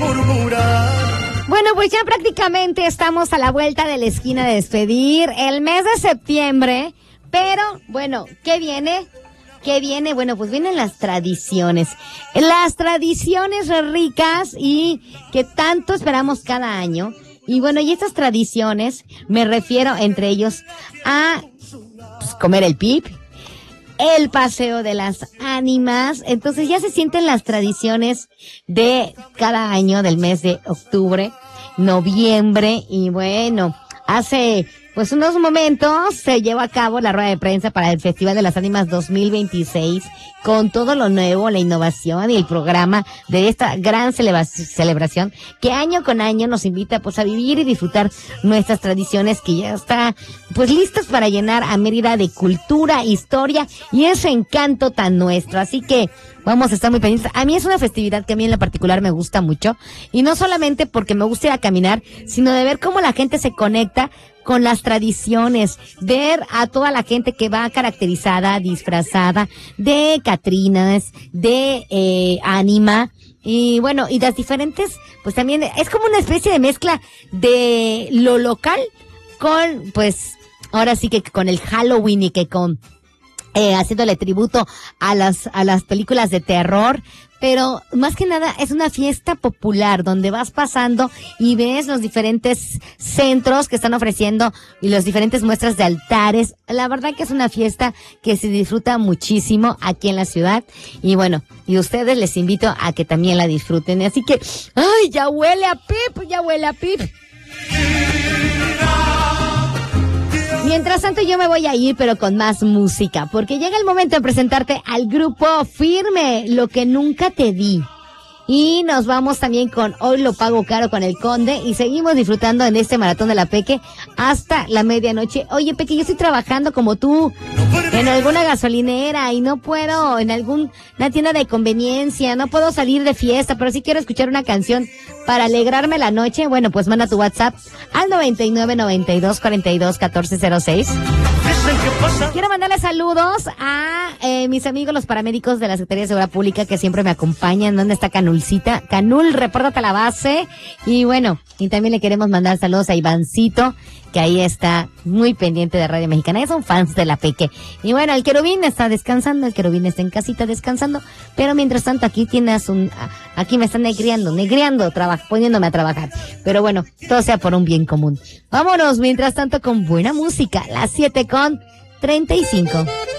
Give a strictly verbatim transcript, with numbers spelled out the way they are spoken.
murmurar. Bueno, pues ya prácticamente estamos a la vuelta de la esquina de despedir el mes de septiembre, pero bueno, ¿qué viene? ¿Qué viene? Bueno, pues vienen las tradiciones. Las tradiciones ricas y que tanto esperamos cada año. Y bueno, y estas tradiciones, me refiero entre ellos a pues, comer el pip, el paseo de las ánimas. Entonces ya se sienten las tradiciones de cada año del mes de octubre, noviembre. Y bueno, hace pues unos momentos se llevó a cabo la rueda de prensa para el Festival de las Ánimas dos mil veintiséis, con todo lo nuevo, la innovación y el programa de esta gran celebra- celebración que año con año nos invita pues a vivir y disfrutar nuestras tradiciones, que ya está pues listas para llenar a Mérida de cultura, historia y ese encanto tan nuestro. Así que vamos a estar muy pendientes. A mí es una festividad que a mí en lo particular me gusta mucho, y no solamente porque me gusta ir a caminar, sino de ver cómo la gente se conecta con las tradiciones, ver a toda la gente que va caracterizada, disfrazada de catrinas, de eh, ánima, y bueno, y las diferentes, pues también es como una especie de mezcla de lo local con, pues, ahora sí que con el Halloween y que con Eh, haciéndole tributo a las a las películas de terror, pero más que nada es una fiesta popular donde vas pasando y ves los diferentes centros que están ofreciendo y las diferentes muestras de altares. La verdad que es una fiesta que se disfruta muchísimo aquí en la ciudad, y bueno, y ustedes les invito a que también la disfruten. Así que, ay, ya huele a pip, ya huele a pip. Mientras tanto yo me voy a ir, pero con más música, porque llega el momento de presentarte al grupo Firme, Lo que nunca te di. Y nos vamos también con Hoy lo pago caro con el Conde, y seguimos disfrutando en este maratón de la Peque hasta la medianoche. Oye, Peque, yo estoy trabajando como tú en alguna gasolinera y no puedo, en alguna tienda de conveniencia, no puedo salir de fiesta, pero sí quiero escuchar una canción para alegrarme la noche. Bueno, pues manda tu WhatsApp al noventa y nueve, noventa y dos, cuarenta y dos, catorce cero seis. Quiero mandarle saludos a eh, mis amigos los paramédicos de la Secretaría de Seguridad Pública que siempre me acompañan. ¿Dónde está Canulcita? Canul, repórtate a la base. Y bueno, y también le queremos mandar saludos a Ivancito, que ahí está muy pendiente de Radio Mexicana. Ellos son fans de la Peque. Y bueno, el querubín está descansando, el querubín está en casita descansando, pero mientras tanto aquí tienes un, aquí me están negriando, negriando, traba, poniéndome a trabajar. Pero bueno, todo sea por un bien común. Vámonos mientras tanto con buena música, las siete con treinta y cinco.